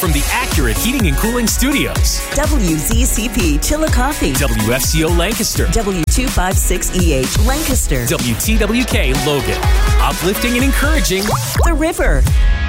from the Accurate Heating and Cooling Studios. WZCP Chillicothe. WFCO Lancaster. W256EH Lancaster. WTWK Logan. Uplifting and encouraging The River.